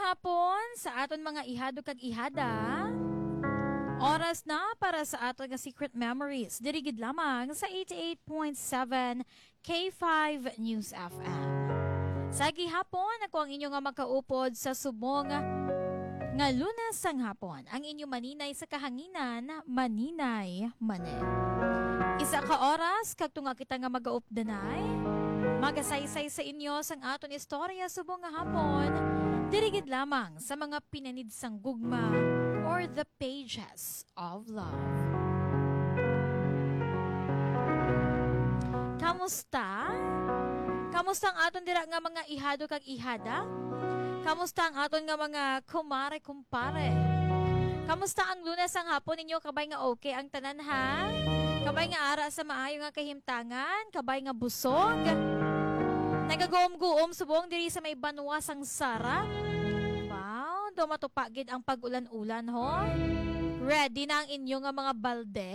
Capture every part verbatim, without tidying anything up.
hapon sa aton mga ihado kag ihada. Oras na para sa aton nga Secret Memories. Dirigid lamang sa eighty-eight point seven K five News F M. Sa gihapon, ako ang inyo nga makaupod sa subong nga Lunes sang hapon. Ang inyo maninay sa kahanginan, maninay manen. Isa ka oras, kag tunga kita nga magaupdanay. Magasaysay sa inyo sang aton istorya subong nga hapon. Dirigid lamang sa mga pinanid sang gugma or the pages of love. Kamusta? Kamusta ang aton dira nga mga ihado kag ihada? Kamusta ang aton nga mga kumare-kumpare? Kamusta ang Lunes ang hapon ninyo? Kabay nga okay ang tanan ha? Kabay nga ara sa maayo nga kahimtangan? Kabay nga busog? Nagagoom-goom subong diri sa may banwa sang Sara? Wow, do matupagid ang pag-ulan-ulan ho? Ready na ang inyo nga mga balde?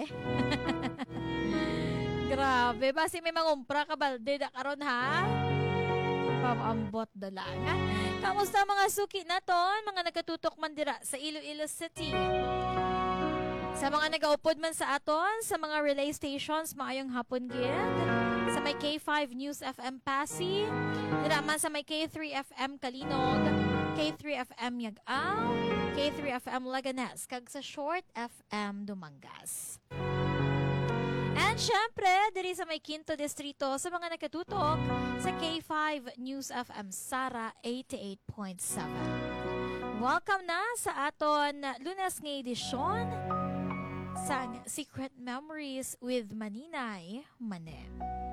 Grabe, basi may mangumpra ka balde da karon ha? Pamambot da lang ha? Kamusta mga suki naton? Mga nagatutok man dira sa Iloilo City. Sa mga nagaupod man sa aton, sa mga relay stations, maayong hapon gid. Sa may K five News F M Pasig, dira man sa may K three F M Kalinog, K three F M Yag-Aw, K three F M Laganes, kag sa Short F M Dumangas. And syempre, diri sa may Quinto Distrito, sa mga nakatutok sa K five News F M Sara eighty-eight point seven. Welcome na sa aton Lunes nga edisyon sang Secret Memories with Maninay Manen.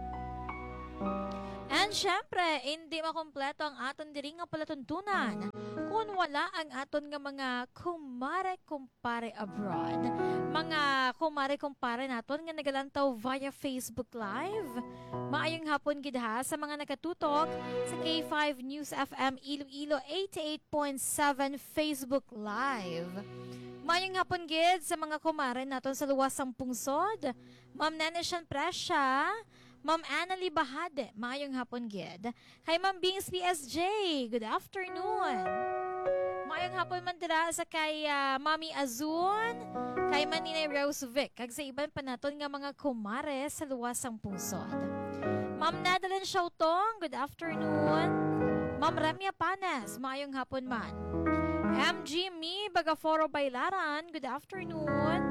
And syempre, hindi makompleto ang aton diri nga palatuntunan kung wala ang aton nga mga kumare-kumpare abroad. Mga kumare-kumpare naton nga nagalantaw via Facebook Live. Maayong hapon gid ha sa mga nakatutok sa K five News F M Iloilo eighty-eight point seven Facebook Live. Maayong hapon gid sa mga kumare naton sa luwasang pungsod. Ma'am Neneshan Presya, Ma'am Annalie Bahade, maayong hapon gid. Kay Ma'am Bings P S J, good afternoon. Maayong hapon man dira sa kay uh, Mami Azun, kay Maninay Rose Vic, kag sa iban pa naton nga mga kumare sa luwasang pungsod. Ma'am Nadalan Shautong, good afternoon. Ma'am Ramya Panas, maayong hapon man. M G Me Bagaforo Bailaran, good afternoon.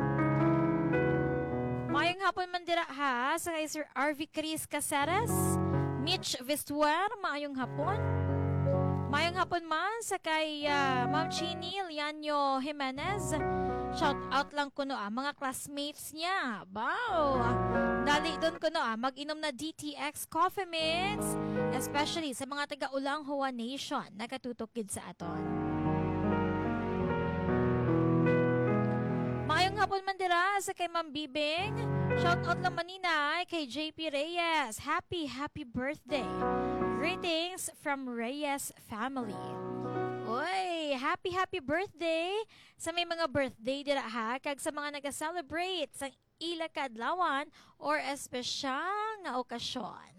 Mayong hapon man dira ha sa kay Sir R V Chris Caceres, Mitch Vistuer, maayong hapon. Mayong hapon man sa kay uh, Ma'am Chini Lianyo Jimenez. Shout out lang kuno ah, mga classmates niya. Wow! Dali doon kuno ah, mag-inom na D T X Coffee Mates, especially sa mga taga-Ulang Hoa Nation nakatutok gid sa aton. Mayong hapon man dira sa kay Ma'am Bibing. Shout out lang maninay kay J P Reyes. Happy, happy birthday. Greetings from Reyes family. Uy, happy, happy birthday sa may mga birthday dira ha. Kag sa mga nag-celebrate sa ila kadlawan or espesyal nga okasyon.